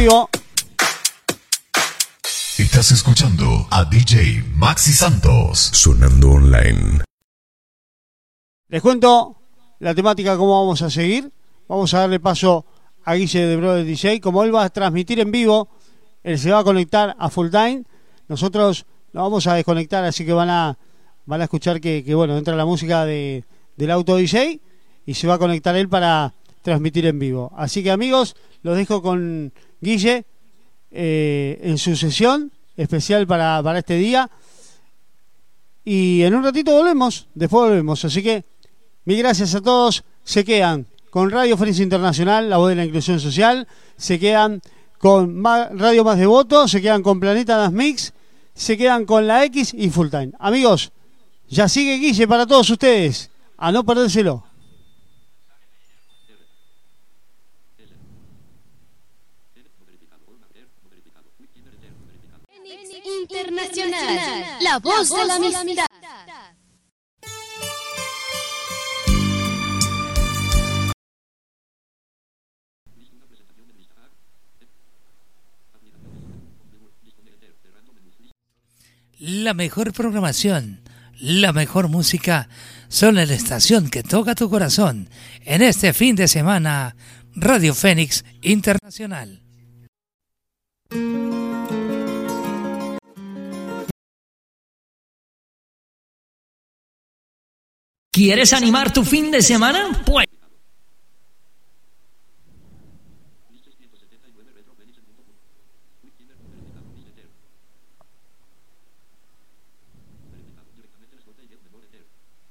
Estás escuchando a DJ Maxi Santos. Sonando online. Les cuento la temática, cómo vamos a seguir. Vamos a darle paso a Guille de Brother DJ. Como él va a transmitir en vivo, él se va a conectar a full time. Nosotros nos vamos a desconectar, así que van a escuchar que bueno, entra la música del auto DJ y se va a conectar él para transmitir en vivo. Así que, amigos, los dejo con Guille en su sesión especial para este día. Y en un ratito después volvemos. Así que mil gracias a todos. Se quedan con Radio Fénix Internacional, la voz de la inclusión social. Se quedan con Radio Más Devoto. Se quedan con Planeta Das Mix. Se quedan con la X y Full Time. Amigos, ya sigue Guille para todos ustedes. A no perdérselo. Internacional, la voz de la amistad. La mejor programación, la mejor música, son en la estación que toca tu corazón. En este fin de semana, Radio Fénix Internacional. ¿Quieres animar tu fin de semana? Pues